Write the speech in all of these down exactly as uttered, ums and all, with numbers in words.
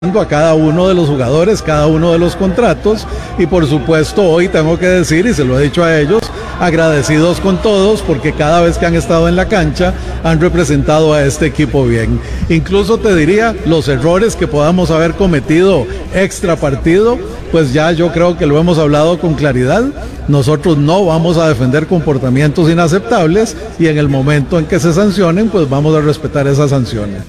a cada uno de los jugadores, cada uno de los contratos, y por supuesto hoy tengo que decir, y se lo he dicho a ellos, agradecidos con todos porque cada vez que han estado en la cancha han representado a este equipo bien. Incluso te diría, los errores que podamos haber cometido extra partido, pues ya yo creo que lo hemos hablado con claridad. Nosotros no vamos a defender comportamientos inaceptables y en el momento en que se sancionen, pues vamos a respetar esas sanciones.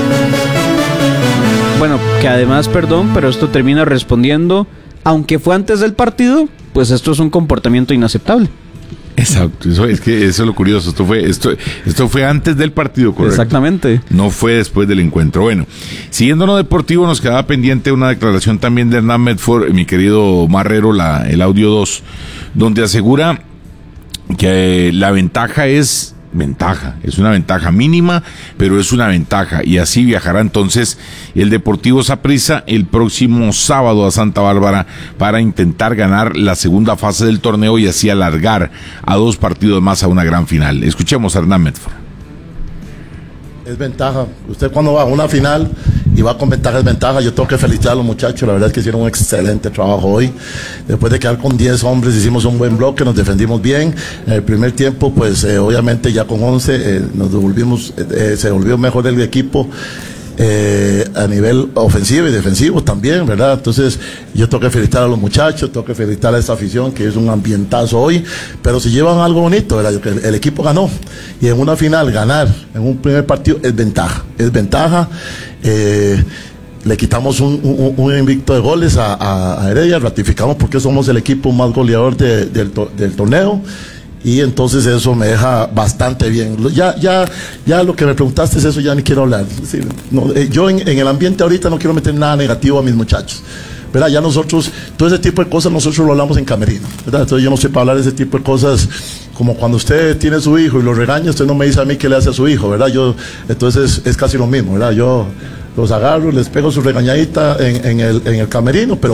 Bueno, que además, perdón, pero esto termina respondiendo, aunque fue antes del partido, pues esto es un comportamiento inaceptable. Exacto, eso es que eso es lo curioso, esto fue esto esto fue antes del partido, correcto. Exactamente. No fue después del encuentro. Bueno, siguiendo lo deportivo, nos quedaba pendiente una declaración también de Hernán Medford, mi querido Marrero, la, el audio dos, donde asegura que la ventaja es ventaja, es una ventaja mínima, pero es una ventaja, y así viajará entonces el Deportivo Saprissa el próximo sábado a Santa Bárbara para intentar ganar la segunda fase del torneo y así alargar a dos partidos más a una gran final. Escuchemos a Hernán Medford. Es ventaja, usted cuando va a una final y va con ventaja es ventaja. Yo tengo que felicitar a los muchachos, la verdad es que hicieron un excelente trabajo hoy. Después de quedar con diez hombres hicimos un buen bloque, nos defendimos bien. En el primer tiempo pues eh, obviamente ya con once eh, nos devolvimos, eh, se volvió mejor el equipo. Eh, a nivel ofensivo y defensivo también, ¿verdad? Entonces yo tengo que felicitar a los muchachos, tengo que felicitar a esta afición que es un ambientazo hoy, pero si llevan algo bonito, ¿verdad? El, el equipo ganó, y en una final ganar en un primer partido es ventaja, es ventaja. eh, le quitamos un, un, un invicto de goles a, a, a Heredia, ratificamos porque somos el equipo más goleador de, del, del torneo. Y entonces eso me deja bastante bien. Ya, ya, ya lo que me preguntaste es eso, ya ni quiero hablar. Sí, no, eh, yo en, en el ambiente ahorita no quiero meter nada negativo a mis muchachos, ¿verdad? Ya nosotros, todo ese tipo de cosas nosotros lo hablamos en camerino, ¿verdad? Entonces yo no sé para hablar de ese tipo de cosas, como cuando usted tiene su hijo y lo regaña, usted no me dice a mí qué le hace a su hijo, ¿verdad? Yo, entonces es casi lo mismo, ¿verdad? Yo los agarro, les pego su regañadita en, en, el, en el camerino, pero...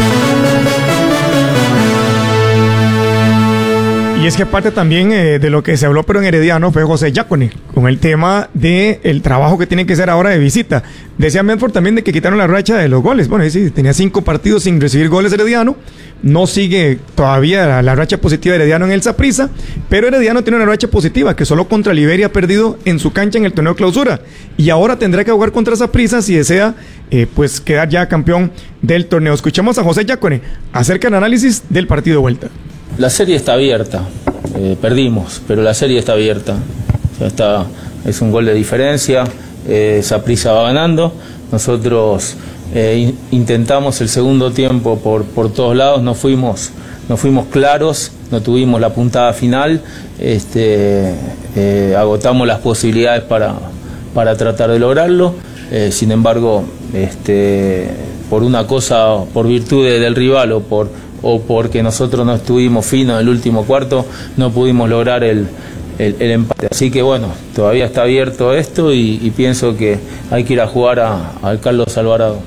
Y es que aparte también eh, de lo que se habló pero en Herediano fue José Yácone, con el tema de el trabajo que tiene que hacer ahora de visita. Decía Medford también de que quitaron la racha de los goles. Bueno, sí, tenía cinco partidos sin recibir goles Herediano, no sigue todavía la, la racha positiva de Herediano en el Saprissa, pero Herediano tiene una racha positiva, que solo contra Liberia ha perdido en su cancha en el torneo clausura, y ahora tendrá que jugar contra Saprissa si desea eh, pues quedar ya campeón del torneo. Escuchamos a José Yácone acerca del análisis del partido de vuelta. La serie está abierta, eh, perdimos, pero la serie está abierta. O sea, está, es un gol de diferencia, eh, Saprissa va ganando. Nosotros eh, in, intentamos el segundo tiempo por, por todos lados, no fuimos, no fuimos claros, no tuvimos la puntada final, este, eh, agotamos las posibilidades para, para tratar de lograrlo. Eh, sin embargo, este, por una cosa, por virtud de, del rival o por o porque nosotros no estuvimos finos en el último cuarto, no pudimos lograr el, el, el empate. Así que bueno, todavía está abierto esto y, y pienso que hay que ir a jugar a, a Carlos Alvarado.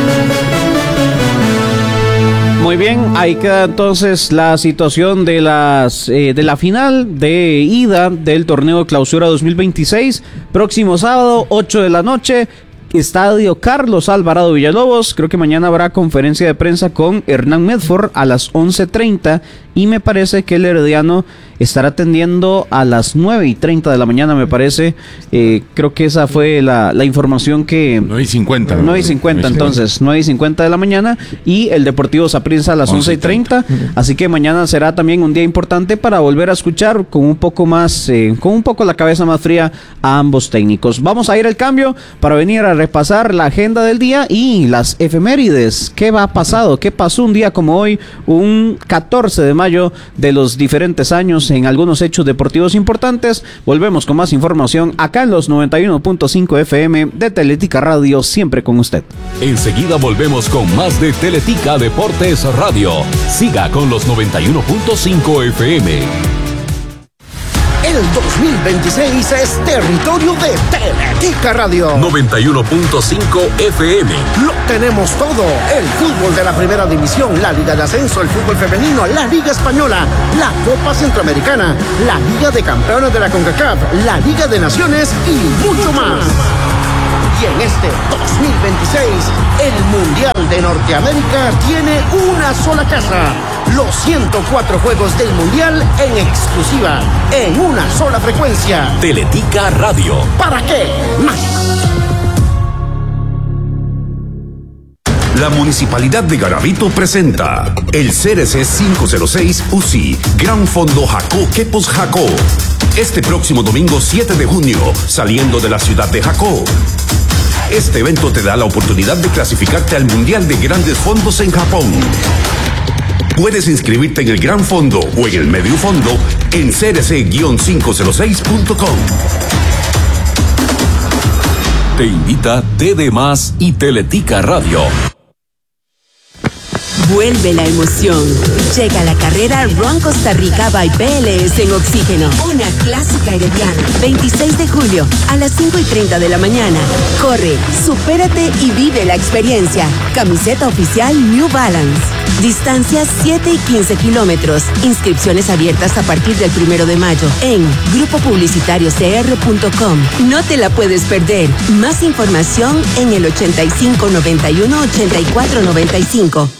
Muy bien, ahí queda entonces la situación de las eh, de la final de ida del torneo Clausura dos mil veintiséis, próximo sábado, ocho de la noche. Estadio Carlos Alvarado Villalobos. Creo que mañana habrá conferencia de prensa con Hernán Medford a las once treinta y me parece que el Herediano estará atendiendo a las nueve y treinta de la mañana, me parece. Eh, creo que esa fue la, la información que... nueve y cincuenta. nueve y cincuenta, entonces, nueve y cincuenta de la mañana, y el Deportivo Saprissa a las once y treinta. Así que mañana será también un día importante para volver a escuchar con un poco más, eh, con un poco la cabeza más fría a ambos técnicos. Vamos a ir al cambio para venir a repasar la agenda del día y las efemérides. ¿Qué va pasado? ¿Qué pasó un día como hoy, un catorce de mayo de los diferentes años en algunos hechos deportivos importantes? Volvemos con más información acá en los noventa y uno punto cinco F M de Teletica Radio, siempre con usted. Enseguida volvemos con más de Teletica Deportes Radio. Siga con los noventa y uno punto cinco F M. El dos mil veintiséis es territorio de Teletica Radio. noventa y uno punto cinco F M. Lo tenemos todo. El fútbol de la primera división, la Liga de Ascenso, el fútbol femenino, la Liga Española, la Copa Centroamericana, la Liga de Campeones de la CONCACAF, la Liga de Naciones y mucho más. Y en este dos mil veintiséis, el Mundial de Norteamérica tiene una sola casa. Los ciento cuatro juegos del Mundial en exclusiva, en una sola frecuencia. Teletica Radio. ¿Para qué más? La Municipalidad de Garavito presenta el C R C quinientos seis U C I, Gran Fondo Jacó Quepos Jacó. Este próximo domingo siete de junio, saliendo de la ciudad de Jacó. Este evento te da la oportunidad de clasificarte al Mundial de Grandes Fondos en Japón. Puedes inscribirte en el Gran Fondo o en el Medio Fondo en c r c quinientos seis punto com. Te invita T D Más y Teletica Radio. Vuelve la emoción. Llega la carrera Run Costa Rica by P L S en Oxígeno. Una clásica herediana. veintiséis de julio a las cinco y treinta de la mañana. Corre, supérate y vive la experiencia. Camiseta oficial New Balance. Distancias siete y quince kilómetros. Inscripciones abiertas a partir del primero de mayo en grupo publicitario c r punto com. No te la puedes perder. Más información en el ochenta y cinco noventa y uno ochenta y cuatro noventa y cinco.